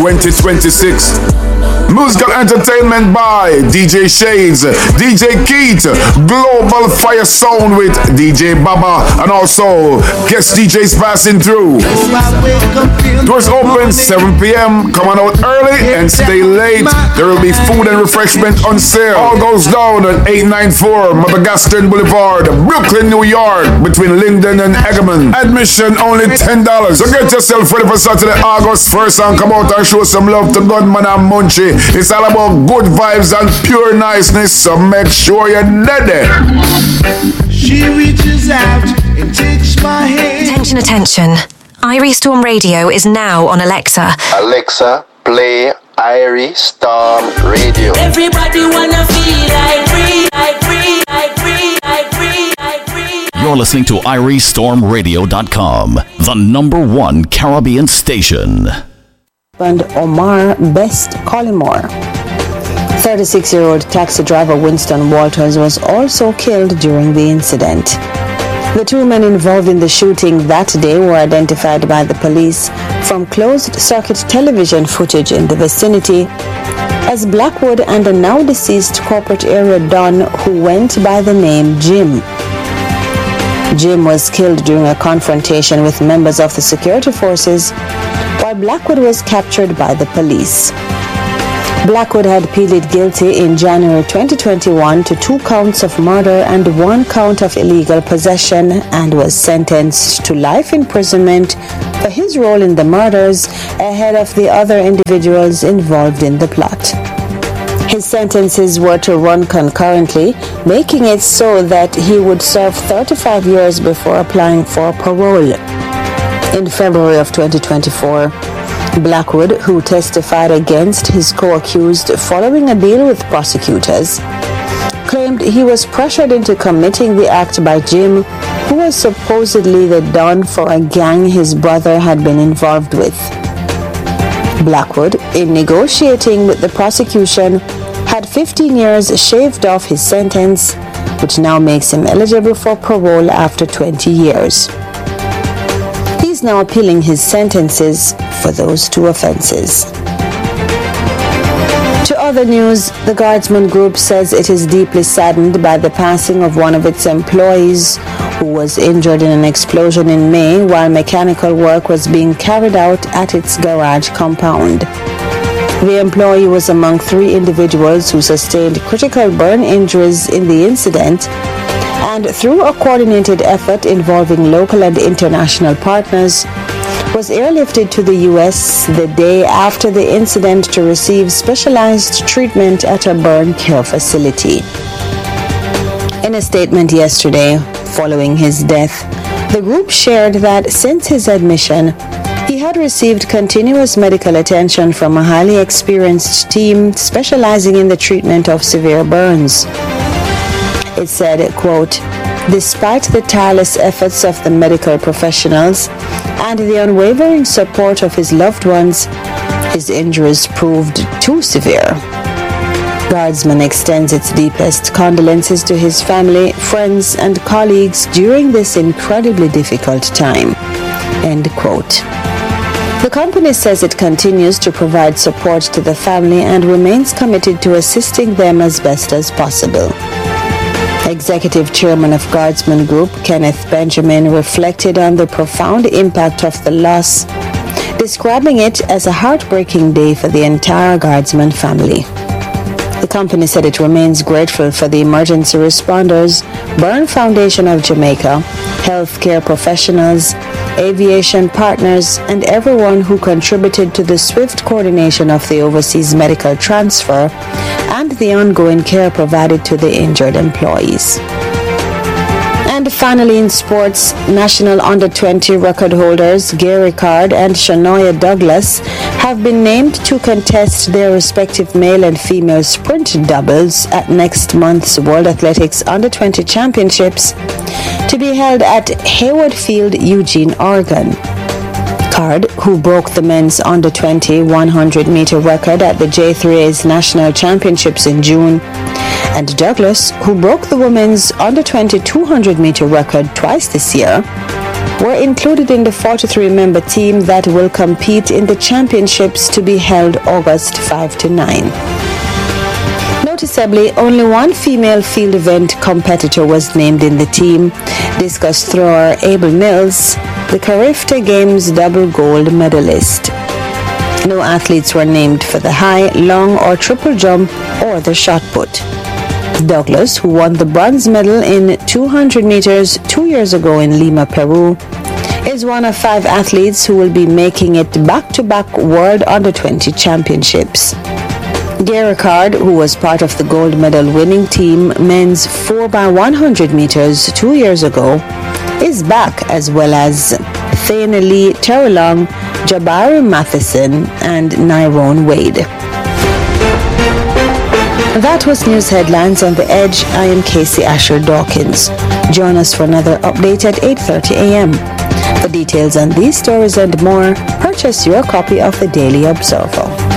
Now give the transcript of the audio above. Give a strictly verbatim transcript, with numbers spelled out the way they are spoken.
twenty twenty-six. Musical entertainment by D J Shades, D J Keith, Global Fire Sound with D J Baba, and also guest D Js passing through. Doors open seven p.m. Come on out early and stay late. There will be food and refreshment on sale. All goes down at eight ninety-four Madagascar Boulevard, Brooklyn, New York, between Linden and Egerman. Admission only ten dollars. So get yourself ready for Saturday, August first, and come out and show some love to Godman and Munchie. It's all about good vibes and pure niceness, so make sure you're ready. She reaches out and takes my hand. Attention, attention. Irie Storm Radio is now on Alexa. Alexa, play Irie Storm Radio. Everybody wanna feel like free, like free, like free, like free, like free. You're listening to Irie Storm Radio dot com, the number one Caribbean station. And Omar Best Collymore. thirty-six-year-old taxi driver Winston Walters was also killed during the incident. The two men involved in the shooting that day were identified by the police from closed-circuit television footage in the vicinity as Blackwood and a now-deceased corporate area don who went by the name Jim. Jim was killed during a confrontation with members of the security forces, while Blackwood was captured by the police. Blackwood had pleaded guilty in January twenty twenty-one to two counts of murder and one count of illegal possession and was sentenced to life imprisonment for his role in the murders ahead of the other individuals involved in the plot. His sentences were to run concurrently, making it so that he would serve thirty-five years before applying for parole. In February of twenty twenty-four, Blackwood, who testified against his co-accused following a deal with prosecutors, claimed he was pressured into committing the act by Jim, who was supposedly the don for a gang his brother had been involved with. Blackwood, in negotiating with the prosecution, had fifteen years shaved off his sentence, which now makes him eligible for parole after twenty years. He's now appealing his sentences for those two offenses. To other news, the Guardsman Group says it is deeply saddened by the passing of one of its employees who was injured in an explosion in May while mechanical work was being carried out at its garage compound. The employee was among three individuals who sustained critical burn injuries in the incident, and through a coordinated effort involving local and international partners, was airlifted to the U S the day after the incident to receive specialized treatment at a burn care facility. In a statement yesterday, following his death, the group shared that since his admission, he had received continuous medical attention from a highly experienced team specializing in the treatment of severe burns. It said, quote, "Despite the tireless efforts of the medical professionals and the unwavering support of his loved ones, his injuries proved too severe. Guardsman extends its deepest condolences to his family, friends, and colleagues during this incredibly difficult time." End quote. The company says it continues to provide support to the family and remains committed to assisting them as best as possible. Executive Chairman of Guardsman Group, Kenneth Benjamin, reflected on the profound impact of the loss, describing it as a heartbreaking day for the entire Guardsman family. The company said it remains grateful for the emergency responders, Burn Foundation of Jamaica, healthcare professionals, aviation partners, and everyone who contributed to the swift coordination of the overseas medical transfer and the ongoing care provided to the injured employees. And finally, in sports, national under twenty record holders Gary Card and Shanoya Douglas have been named to contest their respective male and female sprint doubles at next month's World Athletics under twenty Championships to be held at Hayward Field, Eugene, Oregon. Card, who broke the men's under twenty one hundred meter record at the J three A's National Championships in June, and Douglas, who broke the women's under twenty two hundred meter record twice this year, were included in the forty-three member team that will compete in the championships to be held August fifth to ninth. Noticeably, only one female field event competitor was named in the team, discus thrower Abel Mills, the Carifta Games double gold medalist. No athletes were named for the high, long or triple jump or the shot put. Douglas, who won the bronze medal in two hundred meters two years ago in Lima, Peru, is one of five athletes who will be making it back-to-back World Under twenty Championships. Gary Card, who was part of the gold medal winning team men's four by one hundred meters two years ago, is back, as well as Thane Lee Terrelong, Jabari Matheson, and Nyrone Wade. That was news headlines on The Edge. I am Casey Asher Dawkins. Join us for another update at eight thirty a.m. For details on these stories and more, purchase your copy of the Daily Observer.